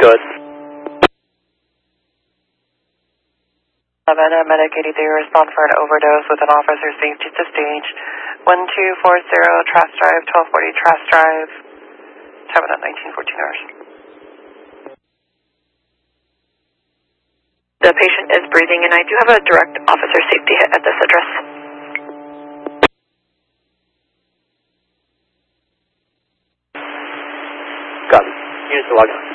Good. 11, a medic 83 respond for an overdose with an officer safety to stage. 1240 Trask Drive, 1240 Trask Drive. Time at 1914 hours. The patient is breathing, and I do have a direct officer safety hit at this address. Got it. Units to log on.